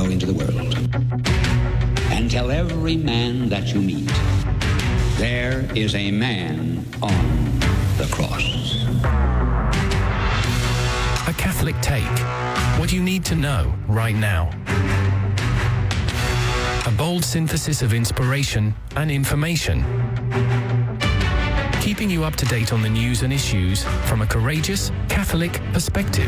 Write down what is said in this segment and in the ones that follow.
go into the world and tell every man that you meet, there is a man on the cross. A Catholic Take. What you need to know right now. A bold synthesis of inspiration and information. Keeping you up to date on the news and issues from a courageous Catholic perspective.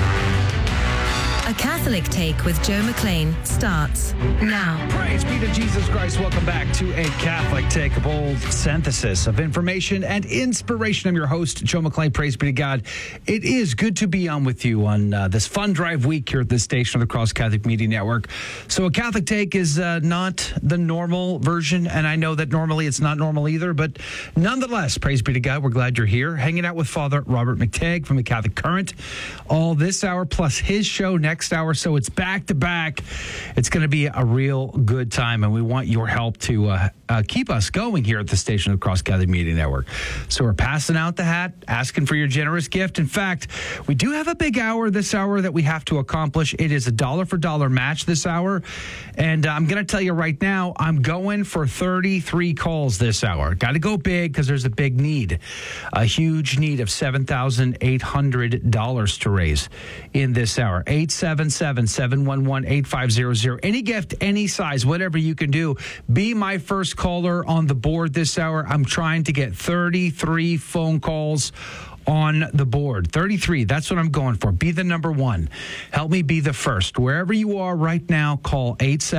A Catholic Take with Joe McLean starts now. Praise be to Jesus Christ. Welcome back to A Catholic Take, a bold synthesis of information and inspiration. I'm your host, Joe McLean. Praise be to God. It is good to be on with you on this fun drive week here at this station of the Cross Catholic Media Network. So A Catholic Take is not the normal version, and I know that normally it's not normal either, but nonetheless, praise be to God, we're glad you're here, hanging out with Father Robert McTagg from the Catholic Current all this hour, plus his show next hour. So it's back to back. It's going to be a real good time, and we want your help to keep us going here at the station of the Cross Catholic Media Network. So we're passing out the hat, asking for your generous gift. In fact, we do have a big hour this hour that we have to accomplish. It is a dollar for dollar match this hour, and I'm going to tell you right now, I'm going for 33 calls this hour. Got to go big because there's a big need, a huge need of $7,800 to raise in this hour. 877-711-8500. Any gift, any size, whatever you can do. Be my first caller on the board this hour. I'm trying to get 33 phone calls on the board. 33, that's what I'm going for. Be the number one. Help me be the first. Wherever you are right now, call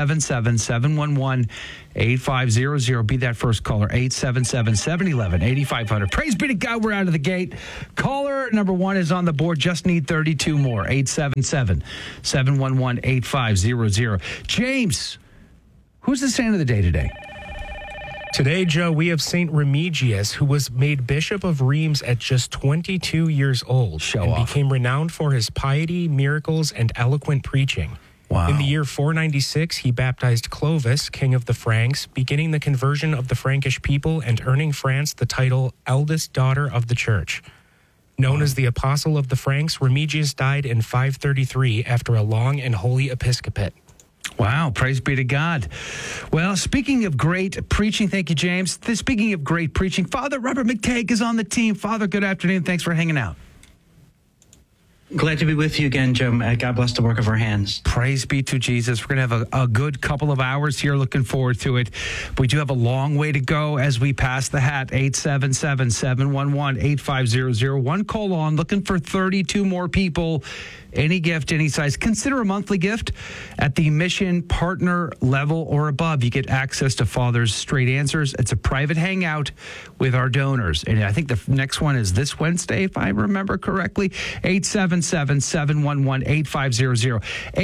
877-711-8500. Be that first caller, 877-711-8500. Praise be to God, we're out of the gate. Caller number one is on the board. Just need 32 more. 877-711-8500. James, who's the saint of the day today? Today, Joe, we have St. Remigius, who was made Bishop of Reims at just 22 years old. Became renowned for his piety, miracles, and eloquent preaching. Wow. In the year 496, he baptized Clovis, king of the Franks, beginning the conversion of the Frankish people and earning France the title eldest daughter of the Church. Known as the Apostle of the Franks, Remigius died in 533 after a long and holy episcopate. Wow, praise be to God. Well, speaking of great preaching, thank you, James. Speaking of great preaching, Father Robert McTagg is on the team. Father, good afternoon. Thanks for hanging out. Glad to be with you again, Joe. God bless the work of our hands. Praise be to Jesus. We're going to have a good couple of hours here. Looking forward to it. We do have a long way to go as we pass the hat. 877-711-8500. One call on. Looking for 32 more people. Any gift, any size. Consider a monthly gift at the mission partner level or above. You get access to Father's Straight Answers. It's a private hangout with our donors. And I think the next one is this Wednesday, if I remember correctly. 877-711-8500.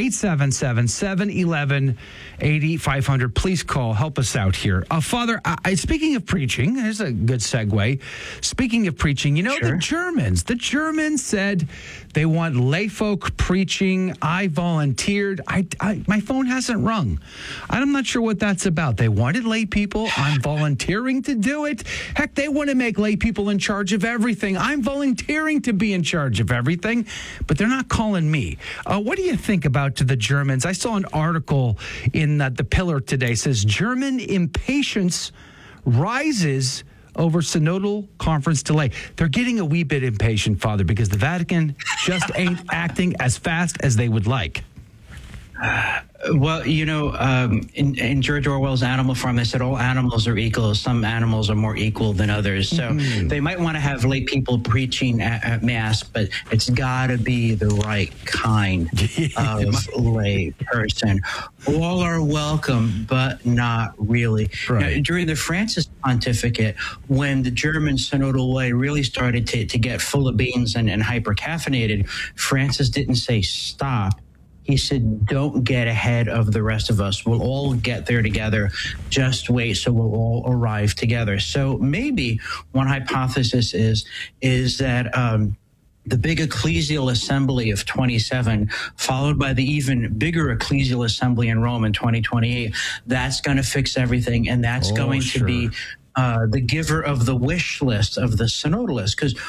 877-711-8500. Please call. Help us out here. Father, speaking of preaching, here's a good segue. Speaking of preaching, you know, sure. The Germans said they want lay folk preaching. I volunteered. My phone hasn't rung. I'm not sure what that's about. They wanted lay people. I'm volunteering to do it. Heck, they want to make lay people in charge of everything. I'm volunteering to be in charge of everything, but they're not calling me. What do you think about the Germans? I saw an article in the Pillar today. It says German impatience rises over synodal conference delay. They're getting a wee bit impatient, Father, because the Vatican just ain't acting as fast as they would like. Well, you know, in George Orwell's Animal Farm, they said all animals are equal. Some animals are more equal than others. So they might want to have lay people preaching at Mass, but it's got to be the right kind of lay person. All are welcome, but not really. Right. Now, during the Francis pontificate, when the German synodal way really started to get full of beans and hyper-caffeinated, Francis didn't say stop. He said, don't get ahead of the rest of us. We'll all get there together. Just wait, so we'll all arrive together. So maybe one hypothesis is that the big ecclesial assembly of 27, followed by the even bigger ecclesial assembly in Rome in 2028, that's going to fix everything, and that's going to be the giver of the wish list of the synodalists. Because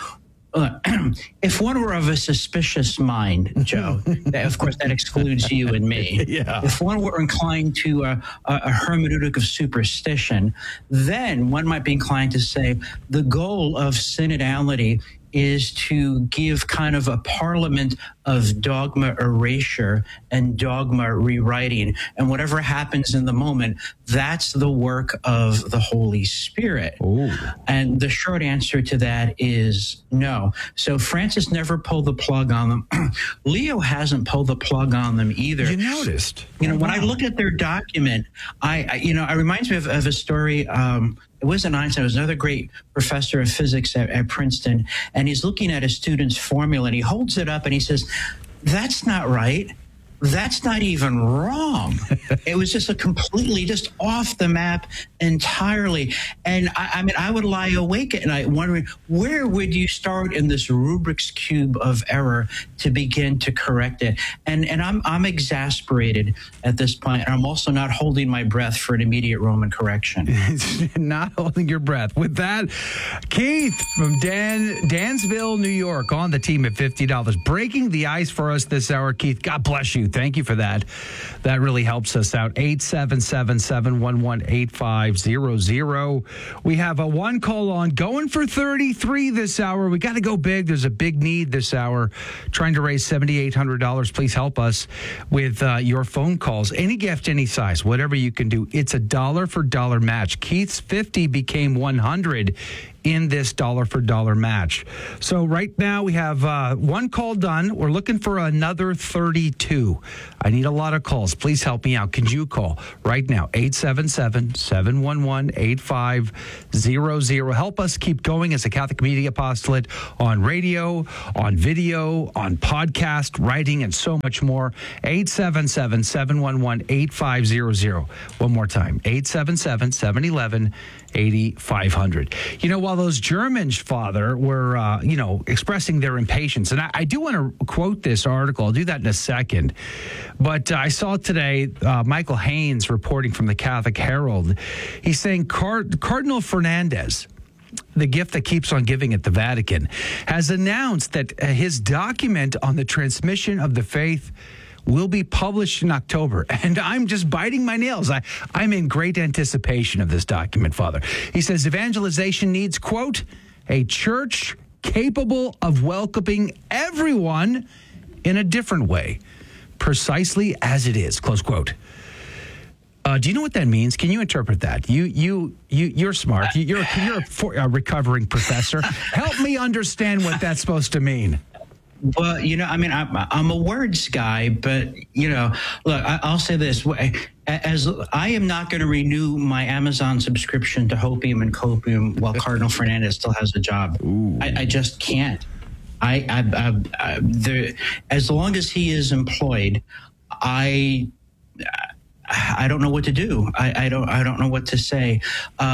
if one were of a suspicious mind, Joe, of course that excludes you and me. Yeah. If one were inclined to a hermeneutic of superstition, then one might be inclined to say the goal of synodality is to give kind of a parliament of dogma erasure and dogma rewriting. And whatever happens in the moment, that's the work of the Holy Spirit. Ooh. And the short answer to that is no. So Francis never pulled the plug on them. Leo hasn't pulled the plug on them either. You noticed. When I look at their document, it reminds me of a story. It wasn't Einstein. It was another great professor of physics at Princeton. And he's looking at a student's formula and he holds it up and he says, "That's not right. That's not even wrong." It was just just off the map entirely. And I would lie awake at night wondering, where would you start in this Rubik's Cube of error to begin to correct it? And I'm exasperated at this point. And I'm also not holding my breath for an immediate Roman correction. Not holding your breath. With that, Keith from Dansville, New York, on the team at $50. Breaking the ice for us this hour. Keith, God bless you. Thank you for that. That really helps us out. 877-711-8500. We have a one call on, going for 33 this hour. We got to go big. There's a big need this hour. Trying to raise $7,800. Please help us with your phone calls. Any gift, any size, whatever you can do. It's a dollar for dollar match. Keith's 50 became 100 in this dollar for dollar match. So right now we have one call done. We're looking for another 32. I need a lot of calls. Please help me out. Can you call right now? 877-711-8500. Help us keep going as a Catholic Media Apostolate on radio, on video, on podcast, writing, and so much more. 877-711-8500. One more time. 877-711-8500. While those Germans, Father, were, expressing their impatience, and I do want to quote this article. I'll do that in a second. But I saw today Michael Haynes reporting from the Catholic Herald. He's saying Cardinal Fernandez, the gift that keeps on giving at the Vatican, has announced that his document on the transmission of the faith will be published in October. And I'm just biting my nails. I'm in great anticipation of this document, Father. He says evangelization needs, quote, a church capable of welcoming everyone in a different way, precisely as it is, close quote. Do you know what that means? Can you interpret that? You're smart. You're a recovering professor. Help me understand what that's supposed to mean. Well, I'm a words guy, but, look, I'll say this. As I am not going to renew my Amazon subscription to Hopium and Copium while Cardinal Fernandez still has a job. I just can't. As long as he is employed, I don't know what to do. I don't know what to say.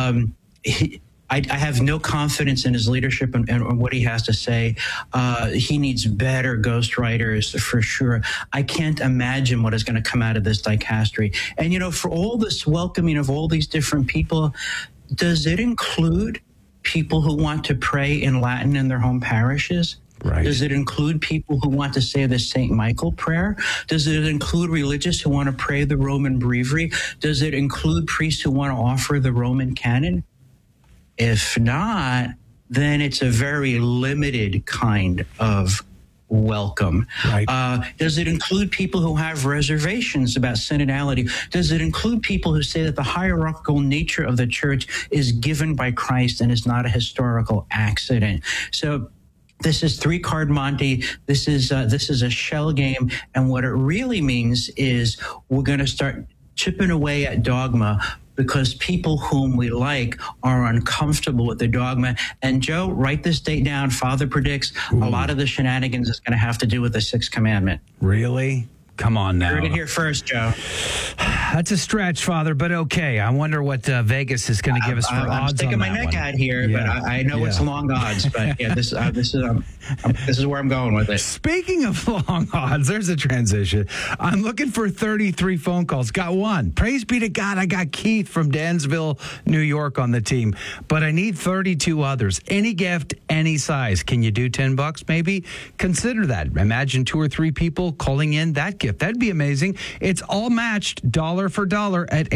I have no confidence in his leadership and what he has to say. He needs better ghostwriters for sure. I can't imagine what is going to come out of this dicastery. And, for all this welcoming of all these different people, does it include people who want to pray in Latin in their home parishes? Right. Does it include people who want to say the St. Michael prayer? Does it include religious who want to pray the Roman breviary? Does it include priests who want to offer the Roman canon? If not, then it's a very limited kind of welcome. Right. Does it include people who have reservations about synodality? Does it include people who say that the hierarchical nature of the church is given by Christ and is not a historical accident? So this is three-card Monte. This is a shell game. And what it really means is we're going to start chipping away at dogma, because people whom we like are uncomfortable with the dogma. And Joe, write this date down. Father predicts a lot of the shenanigans is going to have to do with the Sixth Commandment. Really? Come on now. Heard it here first, Joe. That's a stretch, Father, but okay. I wonder what Vegas is going to give us for odds on that one. I'm sticking my neck out here, but I know it's long odds. But yeah, this is where I'm going with it. Speaking of long odds, there's a transition. I'm looking for 33 phone calls. Got one. Praise be to God. I got Keith from Dansville, New York on the team, but I need 32 others. Any gift, any size. Can you do $10 maybe? Consider that. Imagine 2 or 3 people calling in that gift. That'd be amazing. It's all matched dollar for dollar at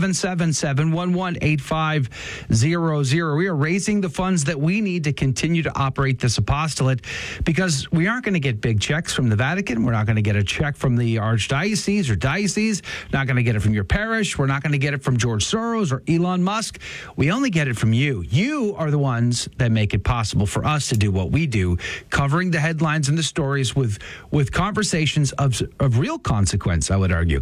877-711-8500. We are raising the funds that we need to continue to operate this apostolate because we aren't going to get big checks from the Vatican. We're not going to get a check from the archdiocese or diocese. Not going to get it from your parish. We're not going to get it from George Soros or Elon Musk. We only get it from you. You are the ones that make it possible for us to do what we do, covering the headlines and the stories with conversations of real consequence, I would argue.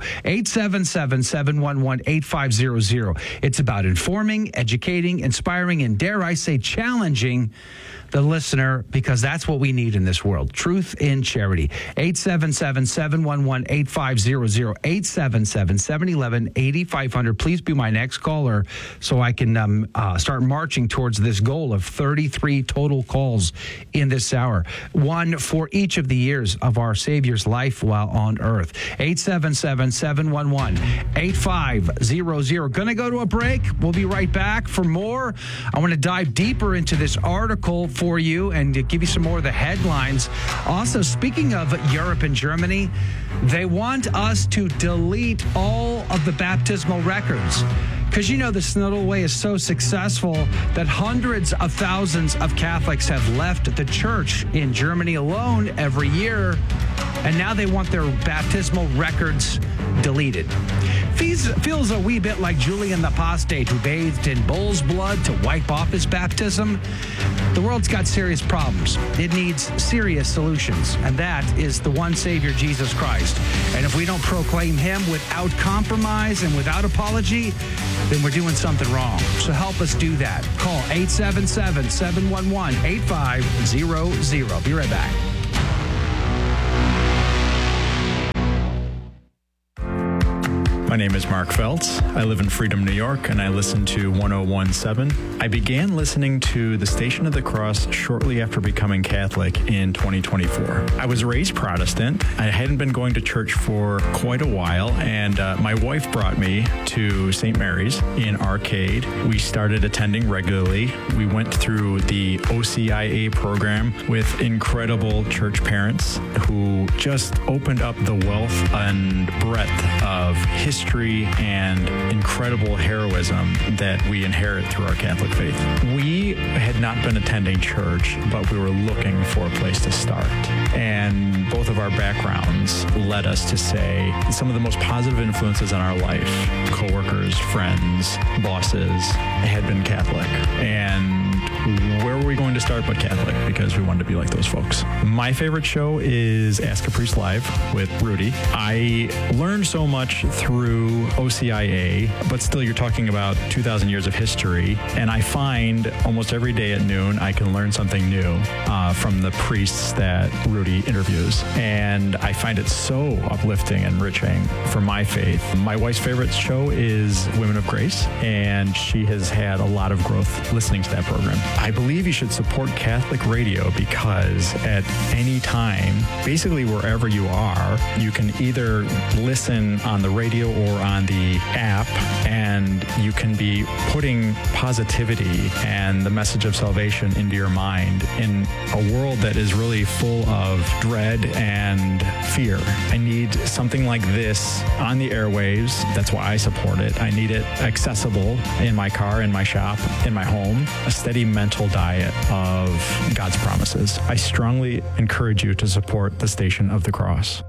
877-711-8500. It's about informing, educating, inspiring, and dare I say challenging the listener, because that's what we need in this world. Truth in charity. 877-711-8500. 877-711-8500. Please be my next caller so I can start marching towards this goal of 33 total calls in this hour. One for each of the years of our Savior's life while on earth. 877-711-8500. Going to go to a break. We'll be right back for more. I want to dive deeper into this article for you and to give you some more of the headlines. Also, speaking of Europe and Germany, they want us to delete all of the baptismal records. Because, you know, the Synodal Way is so successful that hundreds of thousands of Catholics have left the church in Germany alone every year, and now they want their baptismal records deleted. Feels a wee bit like Julian the Apostate, who bathed in bull's blood to wipe off his baptism. The world's got serious problems. It needs serious solutions, and that is the one Savior, Jesus Christ. And if we don't proclaim him without compromise and without apology, then we're doing something wrong. So help us do that. Call 877-711-8500. Be right back. My name is Mark Feltz. I live in Freedom, New York, and I listen to 1017. I began listening to the Station of the Cross shortly after becoming Catholic in 2024. I was raised Protestant. I hadn't been going to church for quite a while, and my wife brought me to St. Mary's in Arcade. We started attending regularly. We went through the OCIA program with incredible church parents who just opened up the wealth and breadth of history and incredible heroism that we inherit through our Catholic faith. We had not been attending church, but we were looking for a place to start. And both of our backgrounds led us to say some of the most positive influences in our life, coworkers, friends, bosses, had been Catholic. And where were we going to start but Catholic? Because we wanted to be like those folks. My favorite show is Ask a Priest Live with Rudy. I learned so much through OCIA, but still you're talking about 2,000 years of history. And I find almost every day at noon, I can learn something new from the priests that Rudy interviews. And I find it so uplifting and enriching for my faith. My wife's favorite show is Women of Grace, and she has had a lot of growth listening to that program. I believe you should support Catholic radio because at any time, basically wherever you are, you can either listen on the radio or on the app, and you can be putting positivity and the message of salvation into your mind in a world that is really full of dread and fear. I need something like this on the airwaves. That's why I support it. I need it accessible in my car, in my shop, in my home, a steady mental diet of God's promises. I strongly encourage you to support the Station of the Cross.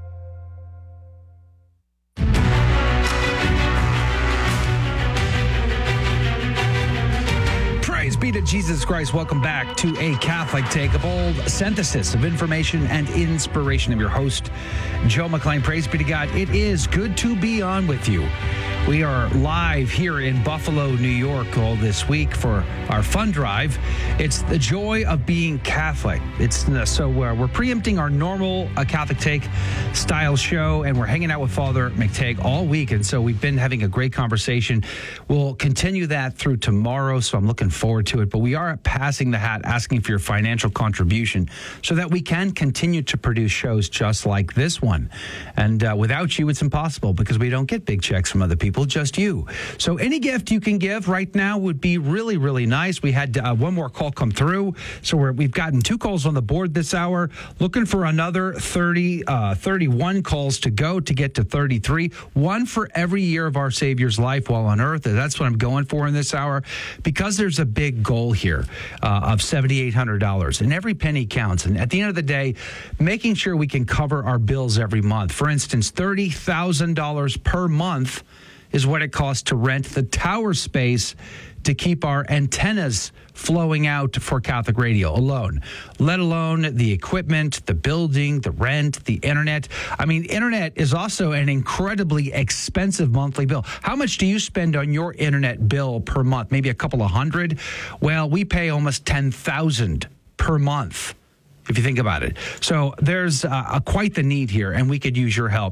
Praise be to Jesus Christ. Welcome back to A Catholic Take, a bold synthesis of information and inspiration. I'm your host, Joe McClain. Praise be to God. It is good to be on with you. We are live here in Buffalo, New York, all this week for our fund drive. It's the joy of being Catholic. We're preempting our normal Catholic Take style show, and we're hanging out with Father McTagg all week. And so we've been having a great conversation. We'll continue that through tomorrow, so I'm looking forward to it. But we are passing the hat, asking for your financial contribution so that we can continue to produce shows just like this one. And without you, it's impossible because we don't get big checks from other people, just you. So any gift you can give right now would be really, really nice. We had one more call come through. So we've gotten 2 calls on the board this hour, looking for another 31 calls to go to get to 33. One for every year of our Savior's life while on earth. That's what I'm going for in this hour, because there's a big goal here of $7,800, and every penny counts. And at the end of the day, making sure we can cover our bills every month. For instance, $30,000 per month is what it costs to rent the tower space to keep our antennas flowing out for Catholic Radio alone, let alone the equipment, the building, the rent, the internet. I mean, internet is also an incredibly expensive monthly bill. How much do you spend on your internet bill per month? Maybe a couple of hundred? Well, we pay almost $10,000 per month, if you think about it. So there's quite the need here, and we could use your help.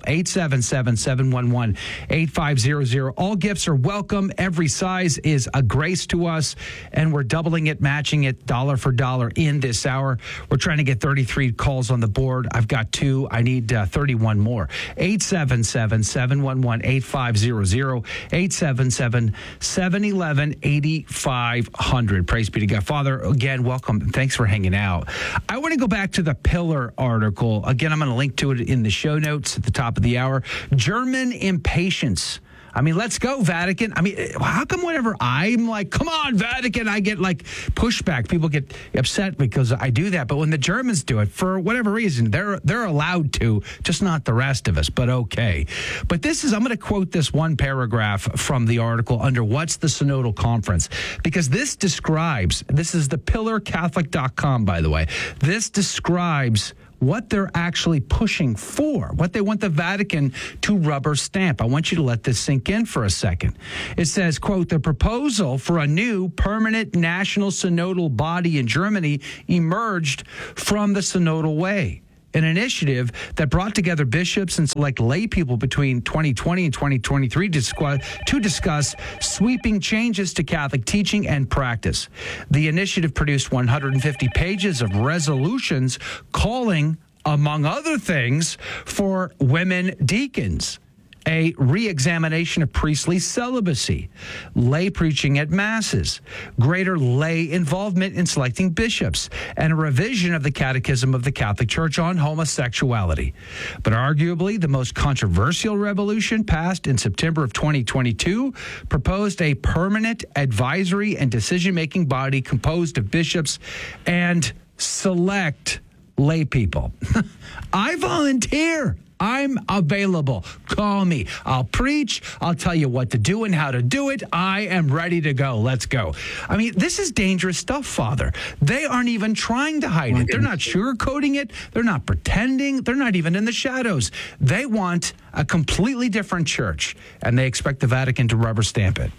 877-711-8500. All gifts are welcome. Every size is a grace to us, and we're doubling it, matching it dollar for dollar in this hour. We're trying to get 33 calls on the board. I've got 2. I need 31 more. 877-711-8500. 877-711-8500. Praise be to God. Father, again, welcome. Thanks for hanging out. I want to go back to the Pillar article. Again, I'm going to link to it in the show notes at the top of the hour. German impatience. I mean, let's go, Vatican. I mean, how come whenever I'm like, come on, Vatican, I get like pushback. People get upset because I do that. But when the Germans do it, for whatever reason, they're allowed to, just not the rest of us, but okay. But I'm going to quote this one paragraph from the article under What's the Synodal Conference? Because this is the pillarcatholic.com, by the way. This describes what they're actually pushing for, what they want the Vatican to rubber stamp. I want you to let this sink in for a second. It says, quote, the proposal for a new permanent national synodal body in Germany emerged from the Synodal Way, an initiative that brought together bishops and select lay people between 2020 and 2023 to discuss sweeping changes to Catholic teaching and practice. The initiative produced 150 pages of resolutions calling, among other things, for women deacons, a re-examination of priestly celibacy, lay preaching at masses, greater lay involvement in selecting bishops, and a revision of the Catechism of the Catholic Church on homosexuality. But arguably the most controversial revolution passed in September of 2022 proposed a permanent advisory and decision-making body composed of bishops and select lay people. I volunteer. I'm available. Call me. I'll preach. I'll tell you what to do and how to do it. I am ready to go. Let's go. I mean, this is dangerous stuff, Father. They aren't even trying to hide it. They're not sugarcoating it. They're not pretending. They're not even in the shadows. They want a completely different church, and they expect the Vatican to rubber stamp it.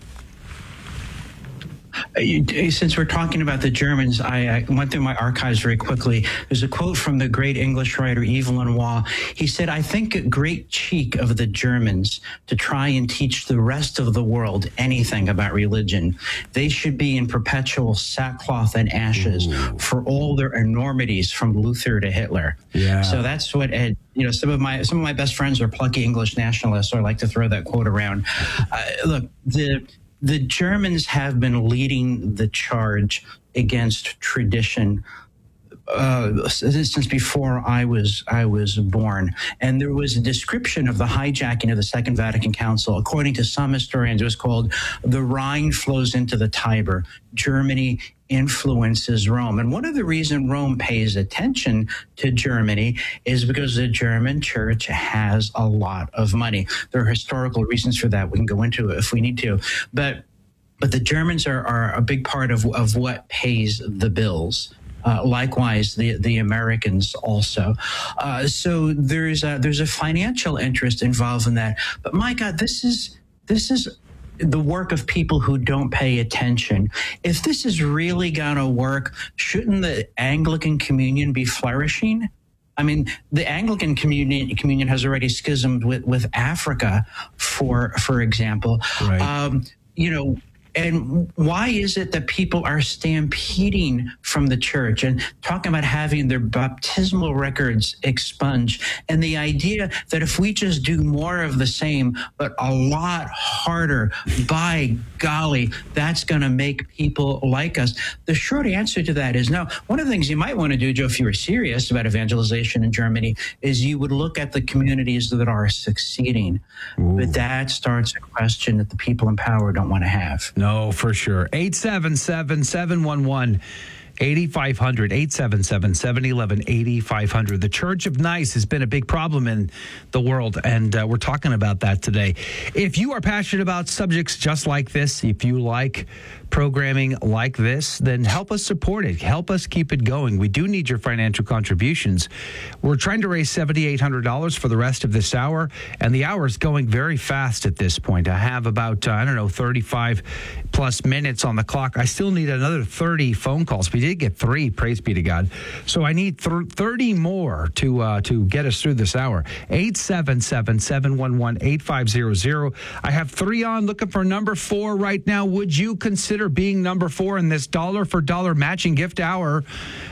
Since we're talking about the Germans, I went through my archives very quickly. There's a quote from the great English writer Yves Lenoir. He said, I think a great cheek of the Germans to try and teach the rest of the world anything about religion. They should be in perpetual sackcloth and ashes for all their enormities from Luther to Hitler. Yeah. So that's what some of my best friends are plucky English nationalists, so I like to throw that quote around. Look, the Germans have been leading the charge against tradition since before I was born. And there was a description of the hijacking of the Second Vatican Council. According to some historians, it was called "The Rhine flows into the Tiber. Germany influences Rome." And one of the reasons Rome pays attention to Germany is because the German church has a lot of money. There are historical reasons for that. We can go into it if we need to. But the Germans are a big part of what pays the bills. Likewise, the Americans also. So there's a financial interest involved in that. But my God, this is this is the work of people who don't pay attention. If this is really going to work, shouldn't the Anglican Communion be flourishing? I mean, the Anglican Communion has already schismed with Africa, for example. Right. And why is it that people are stampeding from the church and talking about having their baptismal records expunged? And the idea that if we just do more of the same, but a lot harder, by golly, that's going to make people like us. The short answer to that is no. One of the things you might want to do, Joe, if you were serious about evangelization in Germany, is you would look at the communities that are succeeding. Ooh. But that starts a question that the people in power don't want to have. No, for sure. 877-711-8500, 877-711-8500. The Church of Nice has been a big problem in the world, and we're talking about that today. If you are passionate about subjects just like this, if you like programming like this, then help us support it. Help us keep it going. We do need your financial contributions. We're trying to raise $7,800 for the rest of this hour, and the hour is going very fast at this point. I have about, 35 plus minutes on the clock. I still need another 30 phone calls. We did get 3, praise be to God. So I need 30 more to get us through this hour. 877-711-8500. I have 3 on, looking for number 4 right now. Would you consider being number 4 in this dollar for dollar matching gift hour?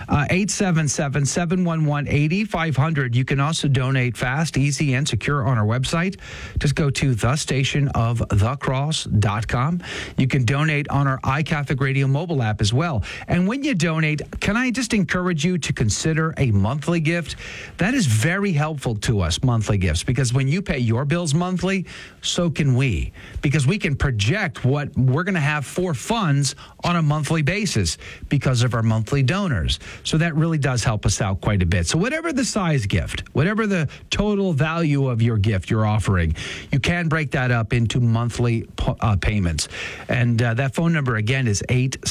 877-711-8500. You can also donate fast, easy, and secure on our website. Just go to thestationofthecross.com. You can donate on our iCatholic Radio mobile app as well. And when you donate, can I just encourage you to consider a monthly gift? That is very helpful to us, monthly gifts, because when you pay your bills monthly, so can we, because we can project what we're going to have for funds on a monthly basis because of our monthly donors. So that really does help us out quite a bit. So whatever the size gift, whatever the total value of your gift you're offering, you can break that up into monthly payments. And that phone number again is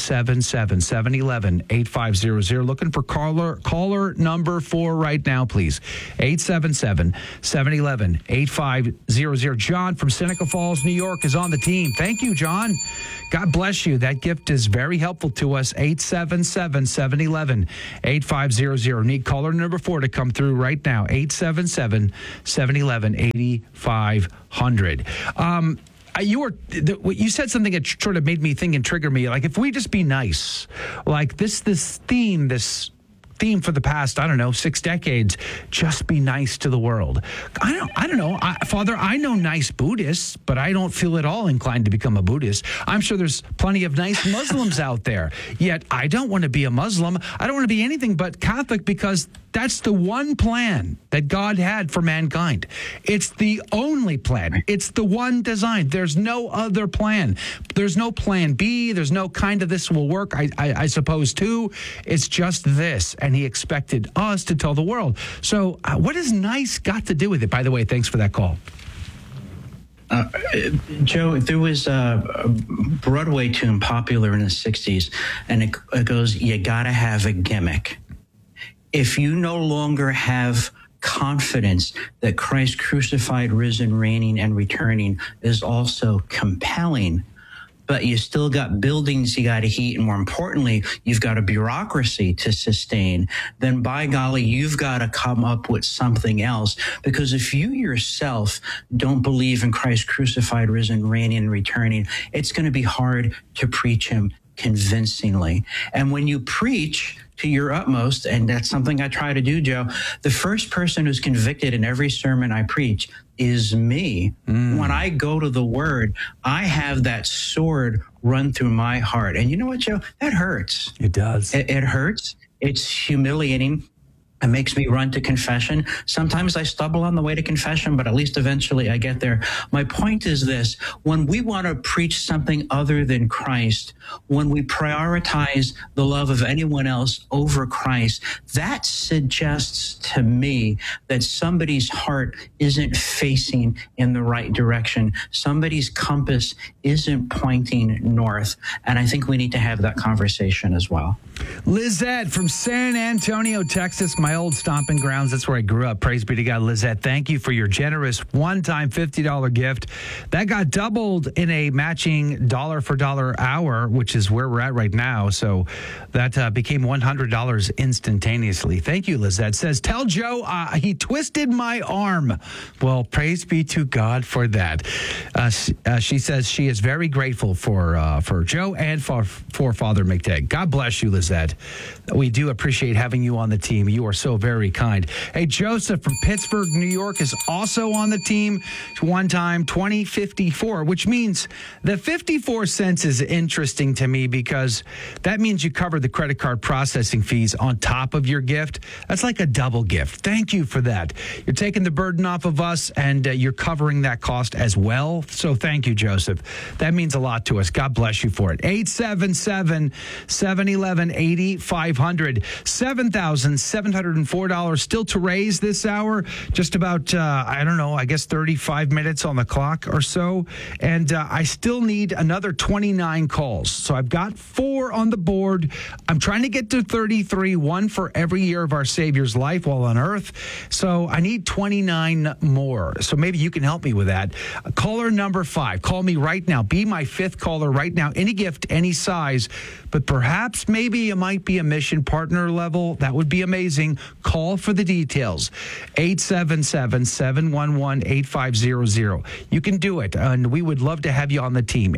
877-711-8500. Looking for caller number 4 right now, please. 877-711-8500. John from Seneca Falls, New York is on the team. Thank you, John. God bless you. That gift is very helpful to us. 877-711-8500. Need caller number 4 to come through right now. 877-711-8500. You said something that sort of made me think and trigger me. Like, if we just be nice, like this theme for the past, 6 decades, just be nice to the world. I don't know. Father, I know nice Buddhists, but I don't feel at all inclined to become a Buddhist. I'm sure there's plenty of nice Muslims out there. Yet I don't want to be a Muslim. I don't want to be anything but Catholic, because that's the one plan that God had for mankind. It's the only plan. It's the one design. There's no other plan. There's no plan B. There's no kind of this will work, I suppose, too. It's just this. And he expected us to tell the world. So what has nice got to do with it? By the way, thanks for that call. Joe, there was a Broadway tune popular in the 60s, and it goes, "You gotta have a gimmick." If you no longer have confidence that Christ crucified, risen, reigning, and returning is also compelling, but you still got buildings you got to heat, and more importantly, you've got a bureaucracy to sustain, then by golly, you've got to come up with something else. Because if you yourself don't believe in Christ crucified, risen, reigning, and returning, it's going to be hard to preach him convincingly. And when you preach to your utmost, and that's something I try to do, Joe, the first person who's convicted in every sermon I preach is me. When I go to the Word, I have that sword run through my heart. And you know what, Joe? That hurts. It does. It hurts. It's humiliating. It makes me run to confession. Sometimes I stumble on the way to confession, but at least eventually I get there. My point is this: when we want to preach something other than Christ, when we prioritize the love of anyone else over Christ, that suggests to me that somebody's heart isn't facing in the right direction. Somebody's compass isn't pointing north. And I think we need to have that conversation as well. Lizette from San Antonio, Texas, my my old stomping grounds. That's where I grew up. Praise be to God. Lizette, thank you for your generous one-time $50 gift. That got doubled in a matching dollar-for-dollar hour, which is where we're at right now. So that became $100 instantaneously. Thank you, Lizette. Says, tell Joe he twisted my arm. Well, praise be to God for that. She says she is very grateful for Joe and for Father McTagg. God bless you, Lizette. We do appreciate having you on the team. You are so very kind. Hey, Joseph from Pittsburgh, New York is also on the team. One time, 2054, which means the 54 cents is interesting to me because that means you cover the credit card processing fees on top of your gift. That's like a double gift. Thank you for that. You're taking the burden off of us and you're covering that cost as well. So thank you, Joseph. That means a lot to us. God bless you for it. 877-711-8500. $7,704 still to raise this hour. Just about, I guess 35 minutes on the clock or so. And I still need another 29 calls. So I've got 4 on the board. I'm trying to get to 33, one for every year of our Savior's life while on earth. So I need 29 more. So maybe you can help me with that. Caller number 5. Call me right now. Be my 5th caller right now. Any gift, any size. But perhaps maybe it might be a mission partner level. That would be amazing. Call for the details. 877-711-8500. You can do it. And we would love to have you on the team.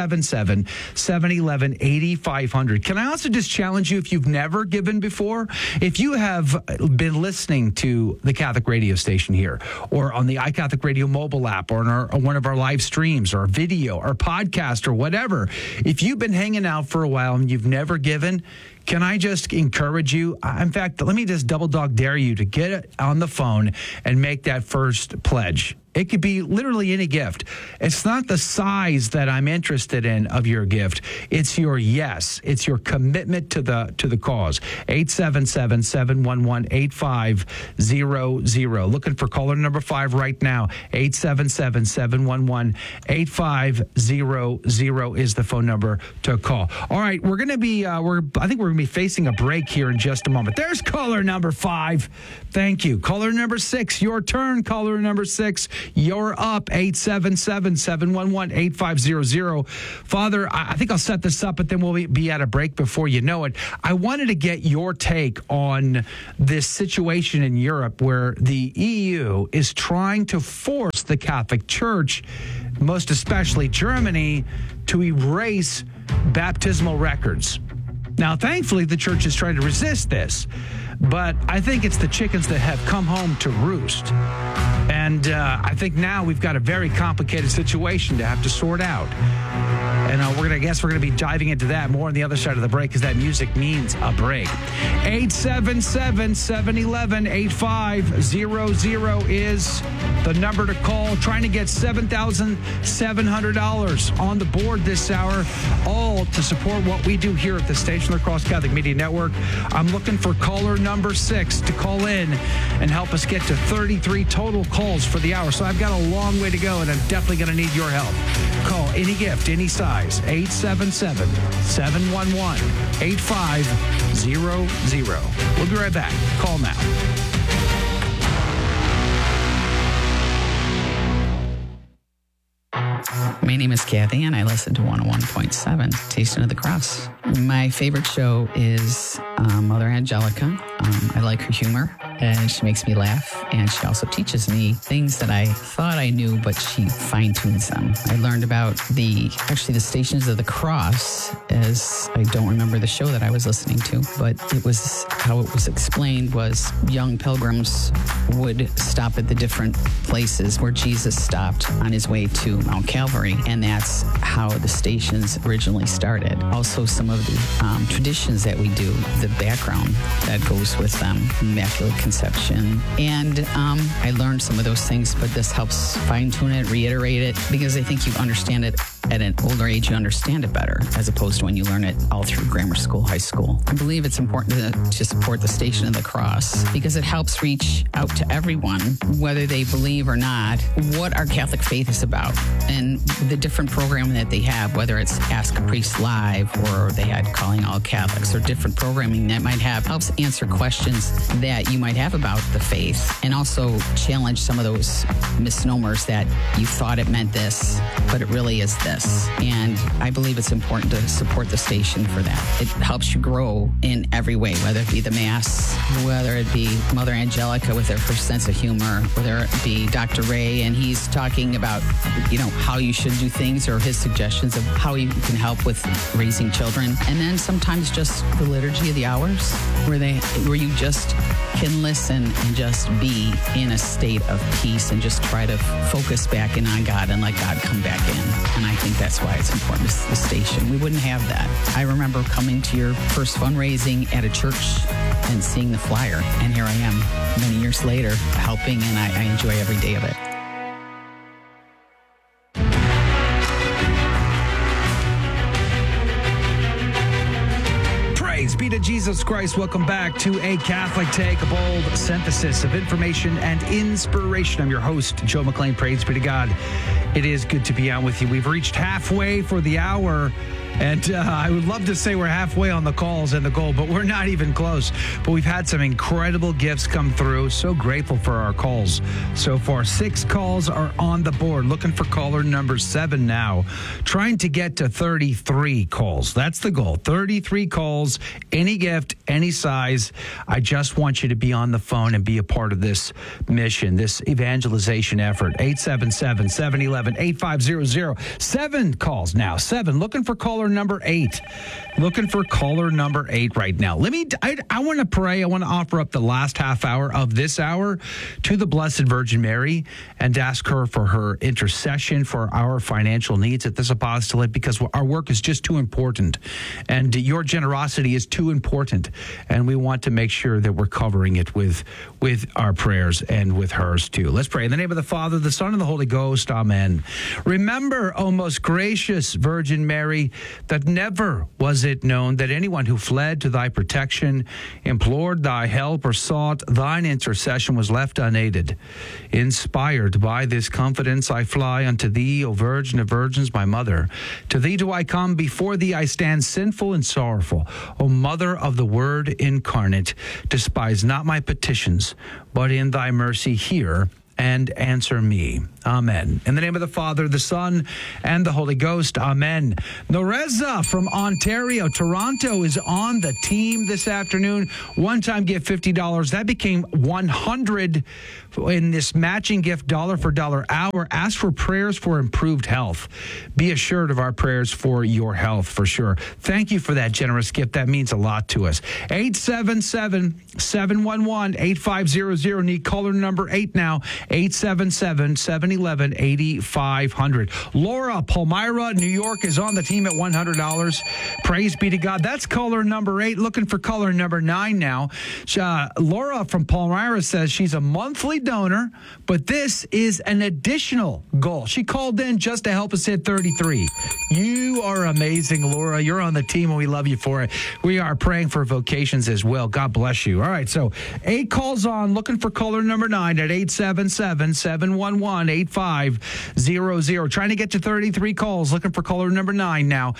877-711-8500. Can I also just challenge you, if you've never given before, if you have been listening to the Catholic radio station here or on the iCatholic Radio mobile app or on one of our live streams or video or podcast or whatever, if you've been hanging out for a while and you've never given, can I just encourage you? In fact, let me just double dog dare you to get on the phone and make that first pledge. It could be literally any gift. It's not the size that I'm interested in of your gift. It's your yes. It's your commitment to the cause. 877-711-8500. Looking for caller number 5 right now. 877-711-8500 is the phone number to call. All right, we're going to be I think we're going to be facing a break here in just a moment. There's caller number 5. Thank you. Caller number 6, your turn. Caller number 6. You're up. 877-711-8500. Father, I think I'll set this up, but then we'll be at a break before you know it. I wanted to get your take on this situation in Europe where the EU is trying to force the Catholic Church, most especially Germany, to erase baptismal records. Now, thankfully, the church is trying to resist this, but I think it's the chickens that have come home to roost. And I think now we've got a very complicated situation to have to sort out. And we're going to be diving into that more on the other side of the break because that music means a break. 877-711-8500 is the number to call. Trying to get $7,700 on the board this hour, all to support what we do here at the Station of the Cross Catholic Media Network. I'm looking for caller number 6 to call in and help us get to 33 total calls for the hour. So I've got a long way to go, and I'm definitely going to need your help. Call any gift, any size, 877-711-8500. We'll be right back. Call now. My name is Kathy, and I listen to 101.7 Station of the Cross. My favorite show is Mother Angelica. I like her humor, and she makes me laugh, and she also teaches me things that I thought I knew, but she fine-tunes them. I learned about the Stations of the Cross, as I don't remember the show that I was listening to, but it was how it was explained was young pilgrims would stop at the different places where Jesus stopped on his way to Mount Calvary, and that's how the stations originally started. Also, some of the traditions that we do, the background that goes with them, Immaculate Conception, and I learned some of those things, but this helps fine-tune it, reiterate it, because I think you understand it at an older age, you understand it better, as opposed to when you learn it all through grammar school, high school. I believe it's important to support the Station of the Cross because it helps reach out to everyone, whether they believe or not, what our Catholic faith is about and the different programming that they have, whether it's Ask a Priest Live or they had Calling All Catholics or different programming that might have, helps answer questions that you might have about the faith and also challenge some of those misnomers that you thought it meant this, but it really is this. And I believe it's important to support the station for that. It helps you grow in every way, whether it be the Mass, whether it be Mother Angelica with her sense of humor, whether it be Dr. Ray and he's talking about, how you should do things or his suggestions of how you can help with raising children. And then sometimes just the Liturgy of the Hours where you just can listen and just be in a state of peace and just try to focus back in on God and let God come back in. And I think that's why it's important to the station. We wouldn't have that. I remember coming to your first fundraising at a church and seeing the flyer. And here I am many years later helping, and I enjoy every day of it. Praise be to Jesus Christ. Welcome back to A Catholic Take, a bold synthesis of information and inspiration. I'm your host, Joe McClain. Praise be to God. It is good to be on with you. We've reached halfway for the hour. And I would love to say we're halfway on the calls and the goal, but we're not even close. But we've had some incredible gifts come through. So grateful for our calls so far. 6 calls are on the board. Looking for caller number 7 now. Trying to get to 33 calls. That's the goal. 33 calls, any gift, any size. I just want you to be on the phone and be a part of this mission, this evangelization effort. 877-711-8500. 7 calls now. 7. Looking for caller number 8. Looking for caller number 8 right now. I want to pray. I want to offer up the last half hour of this hour to the Blessed Virgin Mary and ask her for her intercession for our financial needs at this apostolate, because our work is just too important and your generosity is too important. And we want to make sure that we're covering it with our prayers and with hers too. Let's pray. In the name of the Father, the Son, and the Holy Ghost. Amen. Remember, O most gracious Virgin Mary, that never was it known that anyone who fled to thy protection, implored thy help, or sought thine intercession was left unaided. Inspired by this confidence, I fly unto thee, O Virgin of Virgins, my mother. To thee do I come, before thee I stand sinful and sorrowful. O Mother of the Word incarnate, despise not my petitions, but in thy mercy hear and answer me. Amen. In the name of the Father, the Son, and the Holy Ghost. Amen. Noreza from Ontario, Toronto is on the team this afternoon. One-time gift, $50. That became $100 in this matching gift, dollar for dollar hour. Ask for prayers for improved health. Be assured of our prayers for your health, for sure. Thank you for that generous gift. That means a lot to us. 877-711-8500. Need caller number 8 now. 877-711-8500. Laura, Palmyra, New York is on the team at $100. Praise be to God. That's caller number 8. Looking for caller number 9 now. Laura from Palmyra says she's a monthly donor, but this is an additional goal. She called in just to help us hit 33. You are amazing, Laura. You're on the team and we love you for it. We are praying for vocations as well. God bless you. All right, so 8 calls on. Looking for caller number 9 at 877-711-8500. Trying to get to 33 calls. Looking for caller number 9 now.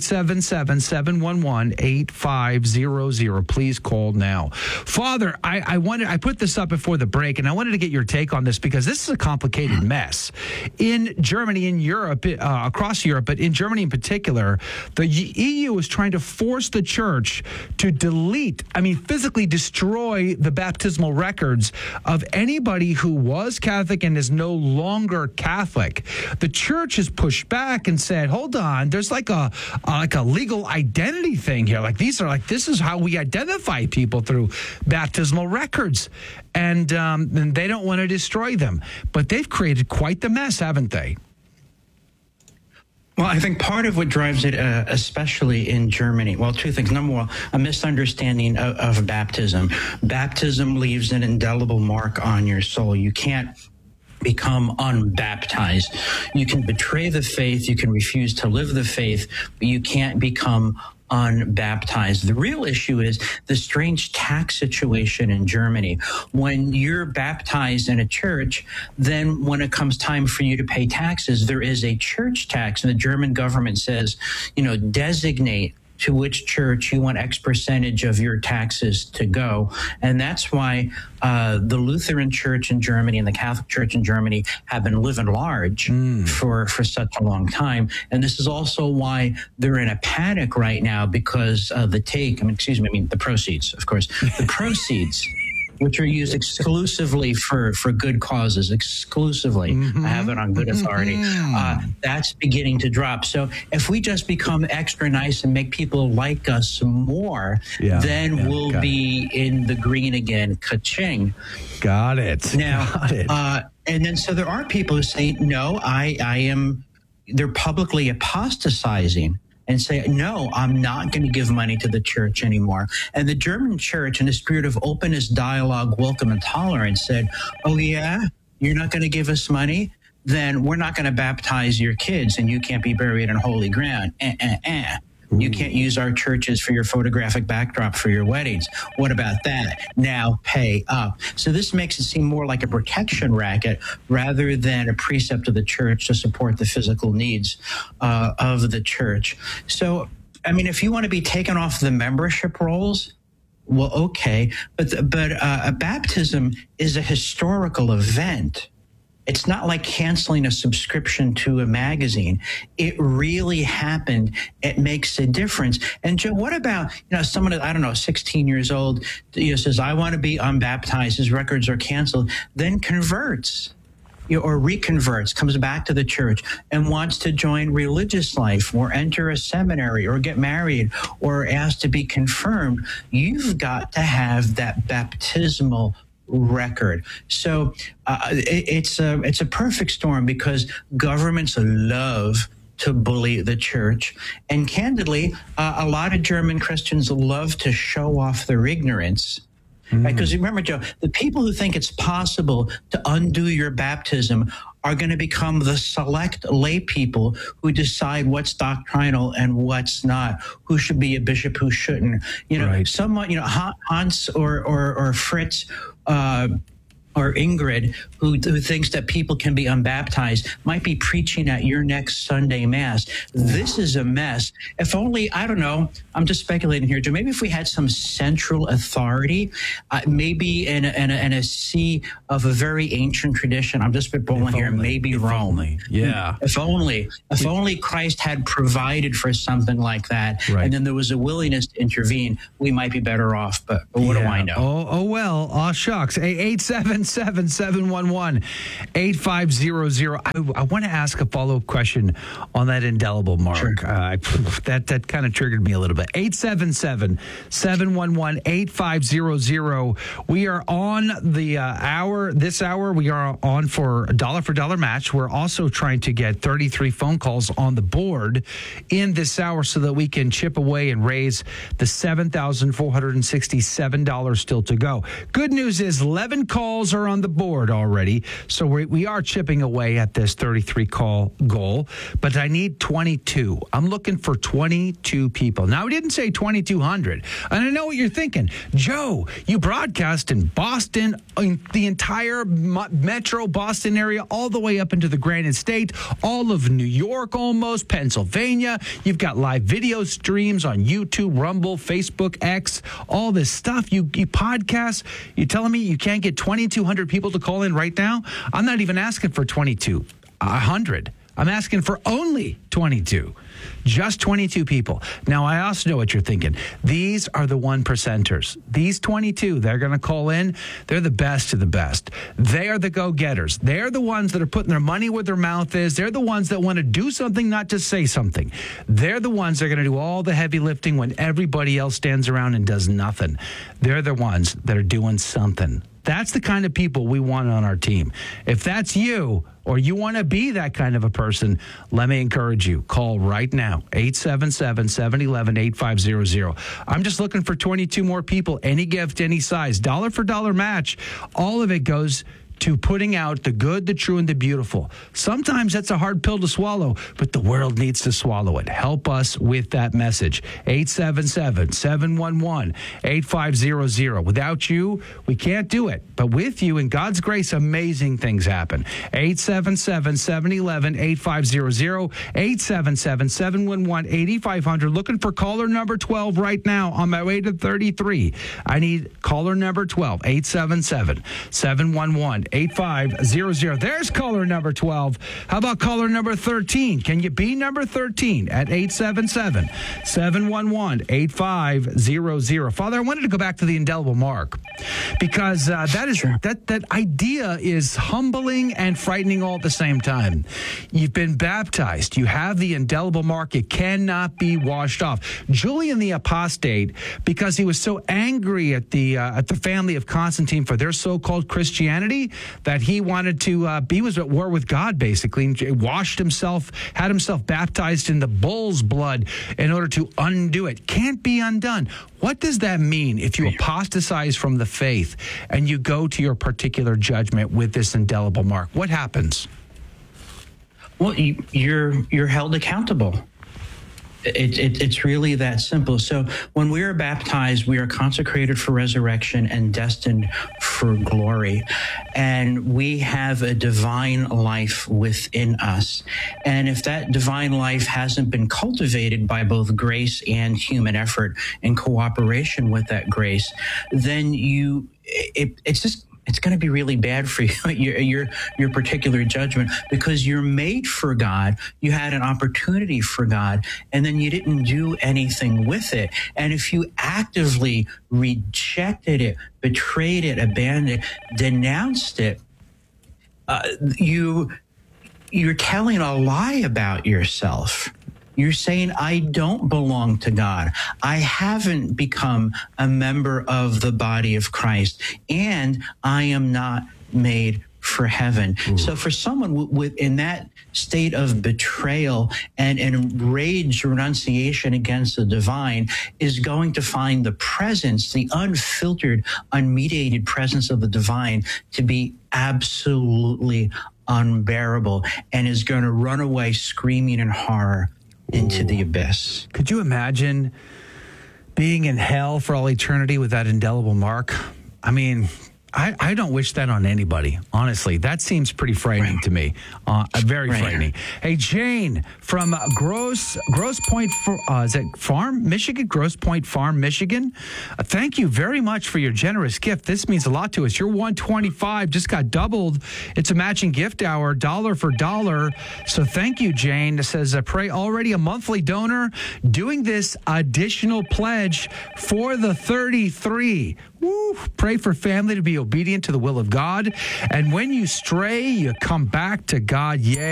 877-711-8500. Please call now. Father, I put this up before the break, and I wanted to get your take on this because this is a complicated mess. In Germany, in Europe, across Europe, but in Germany in particular, the EU is trying to force the church to physically destroy the baptismal records of anybody who was Catholic and is no longer Catholic. The church has pushed back and said, hold on, there's like a legal identity thing here. This is how we identify people, through baptismal records. And they don't want to destroy them. But they've created quite the mess, haven't they? Well, I think part of what drives it, especially in Germany, well, 2 things. Number 1, a misunderstanding of baptism. Baptism leaves an indelible mark on your soul. You can't become unbaptized. You can betray the faith, you can refuse to live the faith, but you can't become unbaptized. The real issue is the strange tax situation in Germany. When you're baptized in a church, then when it comes time for you to pay taxes, there is a church tax, and the German government says, designate to which church you want X percentage of your taxes to go. And that's why the Lutheran Church in Germany and the Catholic Church in Germany have been living large for such a long time. And this is also why they're in a panic right now because the proceeds, of course, the proceeds, which are used exclusively for good causes, exclusively. I have it on good authority. That's beginning to drop. So if we just become extra nice and make people like us more, then we'll be in the green again. Ka-ching. Got it. Now, and then so there are people who say, no, they're publicly apostatizing and say, no, I'm not going to give money to the church anymore. And the German church, in a spirit of openness, dialogue, welcome, and tolerance, said, oh, yeah, you're not going to give us money? Then we're not going to baptize your kids, and you can't be buried in holy ground. You can't use our churches for your photographic backdrop for your weddings. What about that? Now pay up. So this makes it seem more like a protection racket rather than a precept of the church to support the physical needs of the church. So, if you want to be taken off the membership rolls, well, okay. But a baptism is a historical event. It's not like canceling a subscription to a magazine. It really happened. It makes a difference. And Joe, what about, someone, 16 years old, says, I want to be unbaptized. His records are canceled, then converts, or reconverts, comes back to the church and wants to join religious life or enter a seminary or get married or ask to be confirmed. You've got to have that baptismal record. So it's a perfect storm because governments love to bully the church. And candidly, a lot of German Christians love to show off their ignorance. Because remember, Joe, the people who think it's possible to undo your baptism are going to become the select lay people who decide what's doctrinal and what's not, who should be a bishop, who shouldn't. Someone, Hans or Fritz, or Ingrid, who thinks that people can be unbaptized, might be preaching at your next Sunday Mass. This is a mess. If only, I don't know, I'm just speculating here, Joe, maybe if we had some central authority, maybe in a sea of a very ancient tradition, I'm just spitballing here, maybe Rome. If only Christ had provided for something like that, and then there was a willingness to intervene, we might be better off, but what do I know? Oh well, shucks. 877-711-8500. I want to ask a follow-up question on that indelible mark. Sure. That kind of triggered me a little bit. 877-711-8500. We are on the hour. This hour, we are on for a dollar-for-dollar match. We're also trying to get 33 phone calls on the board in this hour so that we can chip away and raise the $7,467 still to go. Good news is 11 calls are on the board already, so we are chipping away at this 33 call goal, but I need 22. I'm looking for 22 people. Now, I didn't say 2,200, and I know what you're thinking. Joe, you broadcast in Boston, in the entire metro Boston area, all the way up into the Granite State, all of New York almost, Pennsylvania. You've got live video streams on YouTube, Rumble, Facebook, X, all this stuff. You podcast. You're telling me you can't get 2,200 people to call in right now? I'm not even asking for 2,200. I'm asking for only 22. Just 22 people. Now, I also know what you're thinking. These are the 1%ers. These 22, they're going to call in. They're the best of the best. They are the go-getters. They're the ones that are putting their money where their mouth is. They're the ones that want to do something, not just say something. They're the ones that are going to do all the heavy lifting when everybody else stands around and does nothing. They're the ones that are doing something. That's the kind of people we want on our team. If that's you, or you want to be that kind of a person, let me encourage you. Call right now, 877-711-8500. I'm just looking for 22 more people, any gift, any size, dollar for dollar match. All of it goes to putting out the good, the true, and the beautiful. Sometimes that's a hard pill to swallow, but the world needs to swallow it. Help us with that message. 877-711-8500. Without you, we can't do it. But with you, in God's grace, amazing things happen. 877-711-8500. 877-711-8500. Looking for caller number 12 right now on my way to 33. I need caller number 12. 877-711-8500. There's caller number 12. How about caller number 13? Can you be number 13 at 877-711-8500? Father, I wanted to go back to the indelible mark because that idea is humbling and frightening all at the same time. You've been baptized. You have the indelible mark. It cannot be washed off. Julian the Apostate, because he was so angry at the family of Constantine for their so-called Christianity, that he wanted to he was at war with God, basically, and washed himself, had himself baptized in the bull's blood in order to undo it. Can't be undone. What does that mean if you apostatize from the faith and you go to your particular judgment with this indelible mark? What happens? Well, you're held accountable. It's really that simple. So when we are baptized, we are consecrated for resurrection and destined for glory. And we have a divine life within us. And if that divine life hasn't been cultivated by both grace and human effort in cooperation with that grace, then it's going to be really bad for you, your particular judgment, because you're made for God. You had an opportunity for God, and then you didn't do anything with it. And if you actively rejected it, betrayed it, abandoned it, denounced it, you're telling a lie about yourself. You're saying, I don't belong to God. I haven't become a member of the body of Christ, and I am not made for heaven. Ooh. So for someone in that state of betrayal and enraged renunciation against the divine is going to find the presence, the unfiltered, unmediated presence of the divine to be absolutely unbearable, and is going to run away screaming in horror into the abyss. Could you imagine being in hell for all eternity with that indelible mark? I mean, I don't wish that on anybody, honestly. That seems pretty frightening to me. Very frightening. Hey, Jane from Grosse Point, is it Farm, Michigan? Grosse Point Farm, Michigan. Thank you very much for your generous gift. This means a lot to us. Your $125 just got doubled. It's a matching gift hour, dollar for dollar. So thank you, Jane. It says, pray already a monthly donor, doing this additional pledge for the 33. Woo. Pray for family to be obedient to the will of God. And when you stray, you come back to God. Yay.